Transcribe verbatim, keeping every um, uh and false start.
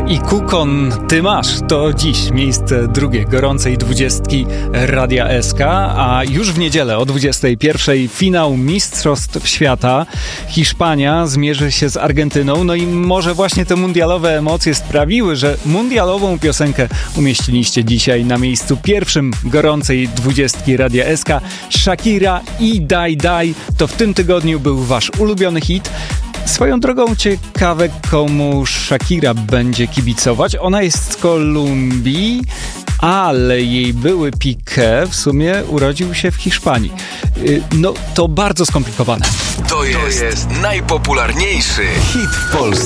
I Kukon Ty masz, to dziś miejsce drugie gorącej dwudziestki Radia S K, a już w niedzielę o dwudziestej pierwszej finał Mistrzostw Świata. Hiszpania zmierzy się z Argentyną, no i może właśnie te mundialowe emocje sprawiły, że mundialową piosenkę umieściliście dzisiaj na miejscu pierwszym gorącej dwudziestki Radia S K. Shakira i Daj Daj to w tym tygodniu był wasz ulubiony hit. Swoją drogą ciekawe, komu Shakira będzie kibicować. Ona jest z Kolumbii, ale jej były Piqué w sumie urodził się w Hiszpanii. No, to bardzo skomplikowane. To jest, to jest najpopularniejszy hit w Polsce.